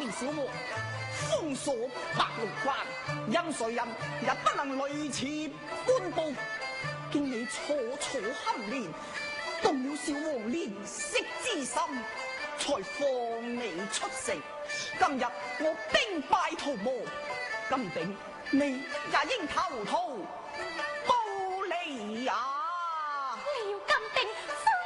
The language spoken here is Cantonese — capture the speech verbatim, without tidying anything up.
面小王封鎖白龍關，任誰人也不能類似官報。見你楚楚酣憐，動了小王憐惜之心，才放你出城。今日我兵敗逃亡，金鼎你也應投桃報李呀！ 你要金鼎封